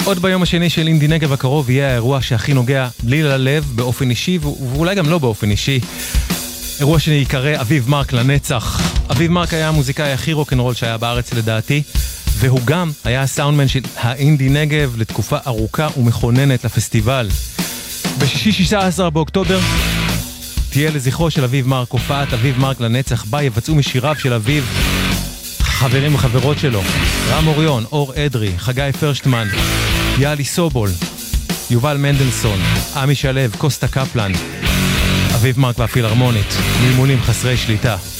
עוד ביום השני של אינדי נגב הקרוב יהיה האירוע שהכי נוגע לי ללב באופן אישי, ואולי גם לא באופן אישי. אירוע שנקרא אביב מרק לנצח. אביב מרק היה המוזיקאי הכי רוק'נ'רול שהיה בארץ לדעתי, והוא גם היה הסאונדמן של האינדי נגב לתקופה ארוכה ומכוננת לפסטיבל. בשישי 16 באוקטובר תהיה לזכרו של אביב מרק הופעת אביב מרק לנצח, בה יבצעו משיריו של אביב חברים וחברות שלו, רם אוריון, אור אדרי, חגי פרשטמן, יאלי סובול, יובל מנדלסון, עמי שלב, קוסטה קפלן, אביב מרק והפילהרמונית, מימונים חסרי שליטה.